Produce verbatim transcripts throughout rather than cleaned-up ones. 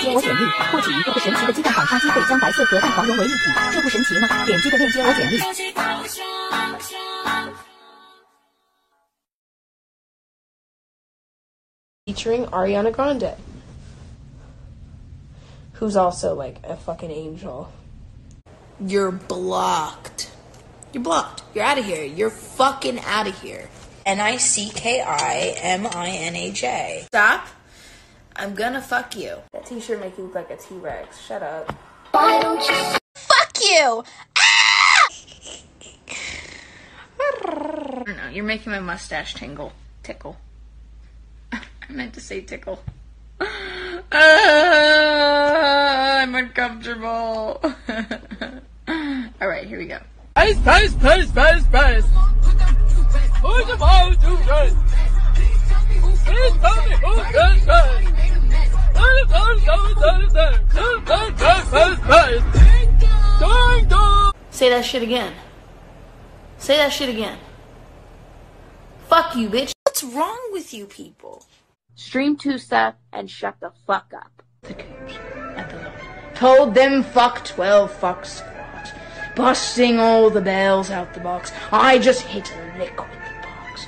接我简历，获取一个神奇的鸡蛋绑插机会将白色和蛋黄融为一体，这不神奇吗？点击个链接我简历。 Featuring Ariana Grande, who's also like a fucking angel. You're blocked. You're blocked. You're out of here. You're fucking out of here. N I C K I M I N A J. Stop. I'm gonna fuck you. That t-shirt make you look like a T-Rex. Shut up. Why don't you fuck you? Ah! I don't know. You're making my mustache tingle. Tickle. I meant to say tickle. Uh, I'm uncomfortable. Alright, here we go. Pace, pace, pace, pace, pace. Who's about to race? Please tell me who can race. Say that shit again. Say that shit again. Fuck you, bitch. What's wrong with you people? Stream Tusa and shut the fuck up. The tubes at the lobby. Told them fuck twelve fuck squad. Busting all the bells out the box. I just hit a lick with the box.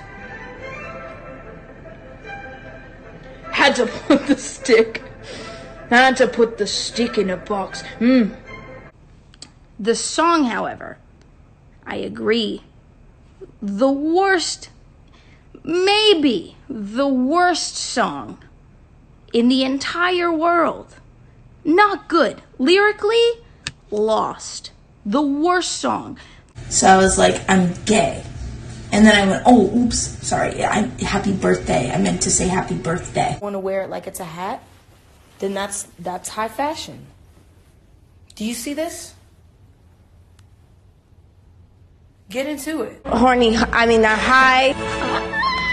Had to put the stick. Had to put the stick in a box. Hmm. The song, however, I agree. The worst, maybe the worst song in the entire world. Not good. Lyrically, lost. The worst song. So I was like, I'm gay. And then I went, oh, oops, sorry. I'm happy birthday. I meant to say happy birthday. Want to wear it like it's a hat? Then that's that's high fashion. Do you see this? Get into it. Horny, I mean, the high.